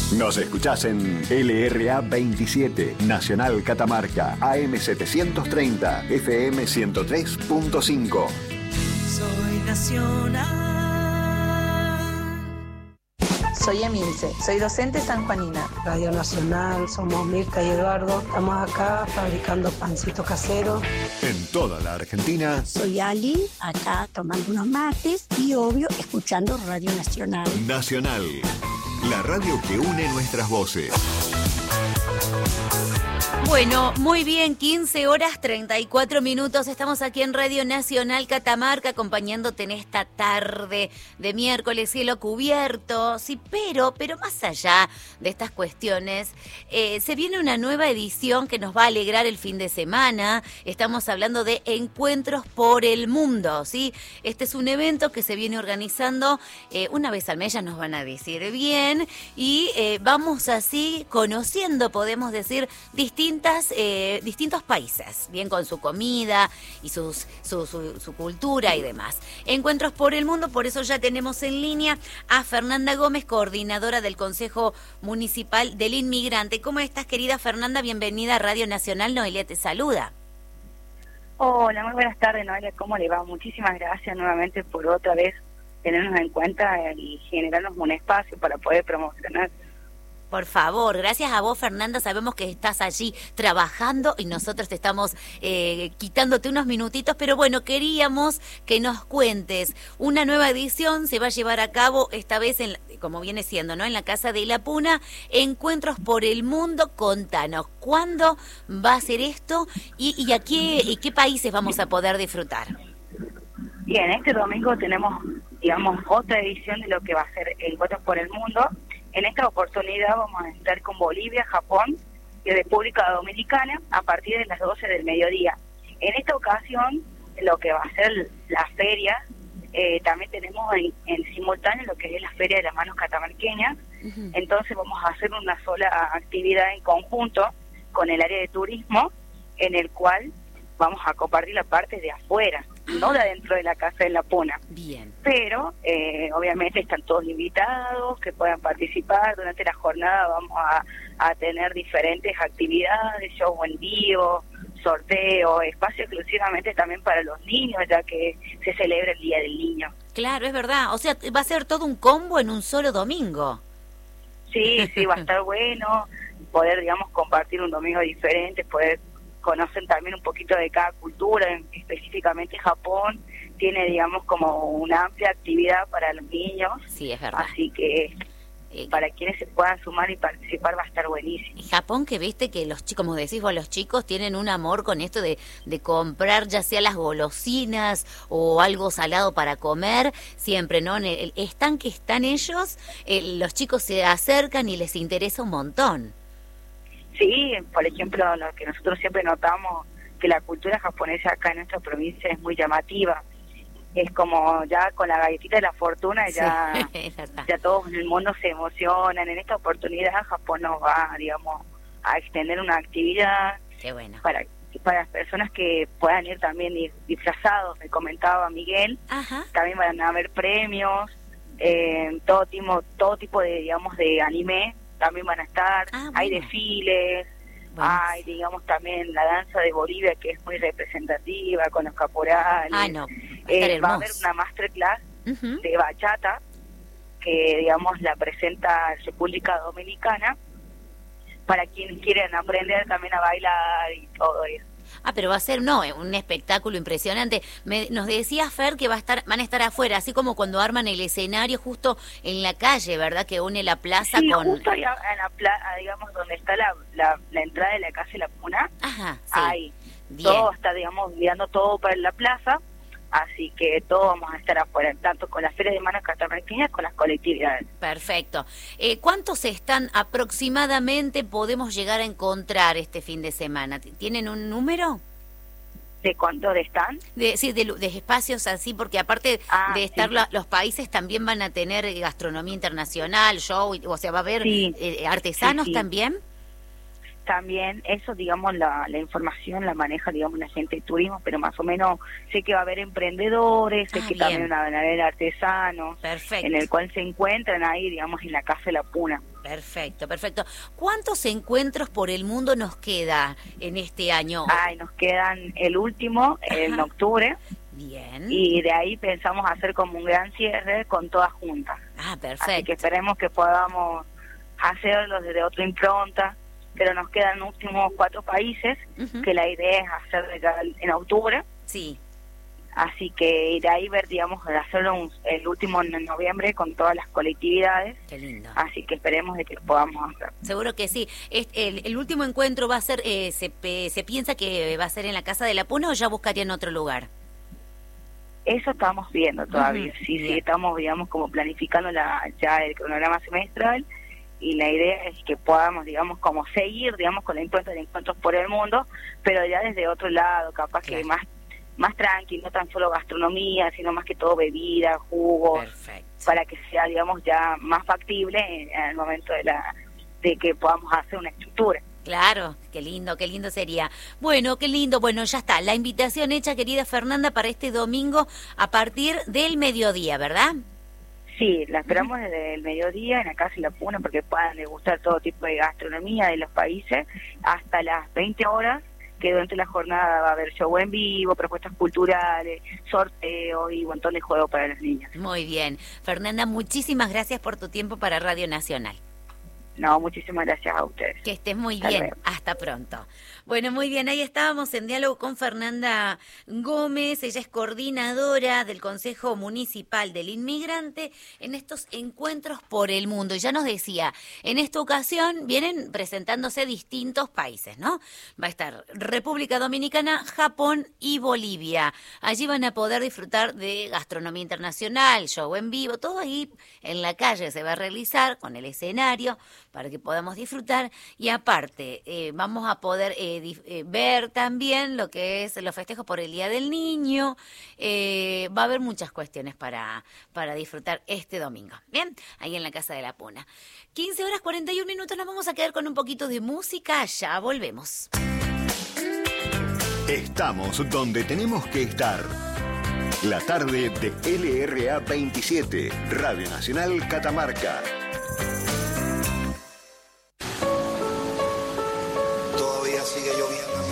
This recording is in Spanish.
Nos escuchás en LRA 27, Nacional Catamarca, AM 730, FM 103.5. Soy nacional. Soy Emilce, soy docente sanjuanina. Radio Nacional, somos Mirta y Eduardo. Estamos acá fabricando pancitos caseros. En toda la Argentina. Soy Ali, acá tomando unos mates y obvio escuchando Radio Nacional. Nacional, la radio que une nuestras voces. Bueno, muy bien, 15 horas 34 minutos. Estamos aquí en Radio Nacional Catamarca acompañándote en esta tarde de miércoles, cielo cubierto. Sí, pero más allá de estas cuestiones, se viene una nueva edición que nos va a alegrar el fin de semana. Estamos hablando de Encuentros por el Mundo, ¿sí? Este es un evento que se viene organizando una vez al mes, ya nos van a decir bien, y vamos así conociendo, podemos decir, distintos países, bien con su comida y su cultura y demás. Encuentros por el Mundo, por eso ya tenemos en línea a Fernanda Gómez, coordinadora del Consejo Municipal del Inmigrante. ¿Cómo estás, querida Fernanda? Bienvenida a Radio Nacional. Noelia te saluda. Hola, muy buenas tardes, Noelia. ¿Cómo le va? Muchísimas gracias nuevamente por otra vez tenernos en cuenta y generarnos un espacio para poder promocionar. Por favor, gracias a vos, Fernanda. Sabemos que estás allí trabajando y nosotros te estamos quitándote unos minutitos, pero bueno, queríamos que nos cuentes. Una nueva edición se va a llevar a cabo esta vez, como viene siendo, ¿no? En la Casa de la Puna, Encuentros por el Mundo. Contanos, ¿cuándo va a ser esto y a qué países vamos a poder disfrutar? Bien, este domingo tenemos, digamos, otra edición de lo que va a ser Encuentros por el Mundo. En esta oportunidad vamos a estar con Bolivia, Japón y República Dominicana a partir de las 12 del mediodía. En esta ocasión, lo que va a ser la feria, también tenemos en simultáneo lo que es la Feria de las Manos Catamarqueñas. Uh-huh. Entonces vamos a hacer una sola actividad en conjunto con el área de turismo, en el cual vamos a compartir la parte de afuera, no de adentro de la Casa de la Puna. Bien. Pero obviamente están todos invitados que puedan participar. Durante la jornada vamos a tener diferentes actividades, show en vivo, sorteo, espacio exclusivamente también para los niños, ya que se celebra el Día del Niño. Claro, es verdad. O sea, va a ser todo un combo en un solo domingo. Sí, va a estar bueno poder, digamos, compartir un domingo diferente, poder conocer también un poquito de cada cultura. Específicamente Japón tiene, digamos, como una amplia actividad para los niños. Sí, es verdad. Así que para quienes se puedan sumar y participar va a estar buenísimo. Japón, que viste que los chicos, como decís vos, los chicos tienen un amor con esto de comprar ya sea las golosinas o algo salado para comer, siempre, ¿no? En el stand que están ellos, los chicos se acercan y les interesa un montón. Sí, por ejemplo, lo que nosotros siempre notamos, que la cultura japonesa acá en nuestra provincia es muy llamativa. Es como ya con la galletita de la fortuna, ya, sí, ya todos en el mundo se emocionan. En esta oportunidad Japón nos va, digamos, a extender una actividad. Qué bueno. Para las personas que puedan ir también disfrazados, me comentaba Miguel. Ajá. También van a haber premios, todo tipo de, digamos, de anime también van a estar. Bueno. Hay desfiles. Bueno. Hay, digamos, también la danza de Bolivia, que es muy representativa, con los caporales. No, va a haber una masterclass de bachata, que, digamos, la presenta República Dominicana, para quienes quieren aprender también a bailar y todo eso. Pero va a ser, un espectáculo impresionante. Nos decía Fer que van a estar afuera, así como cuando arman el escenario justo en la calle, ¿verdad? Que une la plaza sí, con... justo ahí en la plaza, digamos, donde está la entrada de la Casa de la Puna. Ajá, sí. Ahí. Bien. Todo está, digamos, mirando todo para la plaza, así que todos vamos a estar afuera, tanto con las ferias de manos catamarqueñas, con las colectividades. Perfecto. ¿Cuántos están aproximadamente podemos llegar a encontrar este fin de semana? ¿Tienen un número? ¿De cuántos están? De espacios así, porque aparte de estar sí. Los países también van a tener gastronomía internacional, show, o sea, va a haber artesanos sí. también. también eso, digamos, la información la maneja, digamos, la gente de turismo, pero más o menos sé que va a haber emprendedores, sé que bien. también van a haber artesanos, Perfecto. en el cual se encuentran ahí, digamos, en la Casa de la Puna. Perfecto, perfecto. ¿Cuántos encuentros por el mundo nos queda en este año? Ay, nos quedan el último, en octubre, Bien. y de ahí pensamos hacer como un gran cierre con todas juntas. Ah, Así perfecto. que esperemos que podamos hacerlo desde otra impronta, pero nos quedan los últimos 4 países, Ujú. que la idea es hacerlo ya en octubre, Sí. así que de ahí ver, digamos, de hacerlo el último en noviembre con todas las colectividades, Qué lindo. así que esperemos de que lo podamos hacer. Seguro que sí. El último encuentro va a ser, se piensa que va a ser en la Casa de la Puna o ya buscarían otro lugar. Eso estamos viendo todavía, Ujú, sí, bien. estamos, digamos, como planificando ya el cronograma semestral, y la idea es que podamos, digamos, como seguir, digamos, con la impronta de encuentros por el mundo, pero ya desde otro lado, capaz que Claro. más tranquilo, no tan solo gastronomía, sino más que todo bebida, jugos, Perfecto. para que sea, digamos, ya más factible en el momento de que podamos hacer una estructura. Claro, qué lindo sería. Bueno, qué lindo. Bueno, ya está. La invitación hecha, querida Fernanda, para este domingo a partir del mediodía, ¿verdad? Sí, la esperamos desde el mediodía en la Casa de la Puna, porque puedan degustar todo tipo de gastronomía de los países, hasta las 20 horas, que durante la jornada va a haber show en vivo, propuestas culturales, sorteos y un montón de juegos para los niños. Muy bien. Fernanda, muchísimas gracias por tu tiempo para Radio Nacional. No, muchísimas gracias a ustedes. Que estés muy Hasta bien. luego. Hasta pronto. Bueno, muy bien. Ahí estábamos en diálogo con Fernanda Gómez. Ella es coordinadora del Consejo Municipal del Inmigrante en estos encuentros por el mundo. Y ya nos decía, en esta ocasión vienen presentándose distintos países, ¿no? Va a estar República Dominicana, Japón y Bolivia. Allí van a poder disfrutar de gastronomía internacional, show en vivo, todo ahí en la calle se va a realizar con el escenario para que podamos disfrutar, y aparte vamos a poder ver también lo que es los festejos por el Día del Niño. Va a haber muchas cuestiones para disfrutar este domingo. Bien, ahí en la Casa de la Puna. 15 horas 41 minutos, nos vamos a quedar con un poquito de música, ya volvemos. Estamos donde tenemos que estar. La tarde de LRA 27, Radio Nacional Catamarca. Todavía sigue lloviendo.